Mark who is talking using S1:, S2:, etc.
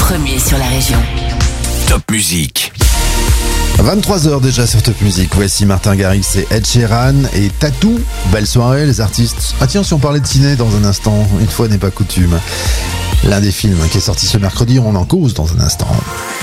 S1: premier sur la région.
S2: Top Musique.
S3: 23h déjà sur Top Music. Voici Martin Garrix et Ed Sheeran et Tattoo. Belle soirée les artistes. Ah tiens, si on parlait de ciné dans un instant, une fois n'est pas coutume. L'un des films qui est sorti ce mercredi, on en cause dans un instant.